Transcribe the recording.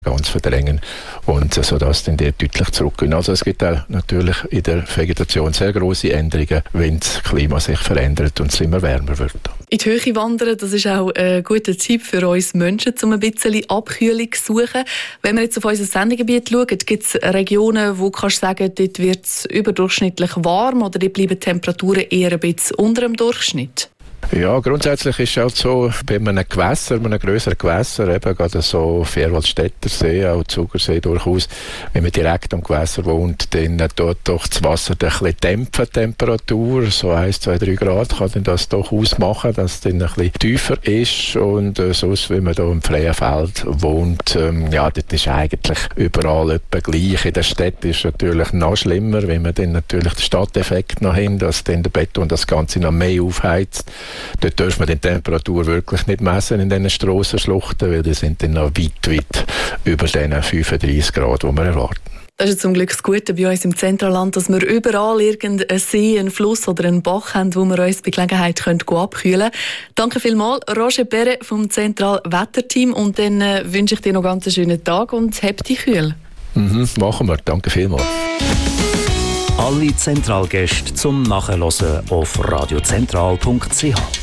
ganz verdrängen und sodass dann die deutlich zurückgehen. Also es gibt auch natürlich in der Vegetation sehr grosse Änderungen, wenn das Klima sich verändert und es immer wärmer wird. In die Höhe wandern, das ist auch ein guter Tipp für uns Menschen, um ein bisschen Abkühlung zu suchen. Wenn wir jetzt auf unser Sendegebiet schauen, gibt es Regionen, wo kannst du sagen, dort wird es überdurchschnittlich warm oder dort bleiben die Temperaturen eher ein bisschen unter dem Durchschnitt? Ja, grundsätzlich ist es halt so, bei einem grösseren Gewässer, eben gerade so Vierwaldstätter See, auch Zugersee durchaus, wenn man direkt am Gewässer wohnt, dann tut doch das Wasser ein bisschen dämpfen, die Temperatur, so 1, 2, 3 Grad kann dann das doch ausmachen, dass es dann ein bisschen tiefer ist und sonst, wenn man da im freien Feld wohnt, ja, das ist eigentlich überall etwa gleich. In der Stadt ist es natürlich noch schlimmer, wenn man dann natürlich den Stadteffekt noch hin, dass dann der Beton das Ganze noch mehr aufheizt. Dort dürfen wir die Temperatur wirklich nicht messen in diesen Strassenschluchten, weil die sind dann noch weit über den 35 Grad, die wir erwarten. Das ist zum Glück das Gute bei uns im Zentralland, dass wir überall irgendeinen See, einen Fluss oder einen Bach haben, wo wir uns bei Gelegenheit abkühlen können. Danke vielmals, Roger Perret vom Zentralwetterteam. Und dann wünsche ich dir noch ganz einen schönen Tag und hab dich kühl. Machen wir. Danke vielmals. Alle Zentralgäste zum Nachhören auf radiozentral.ch.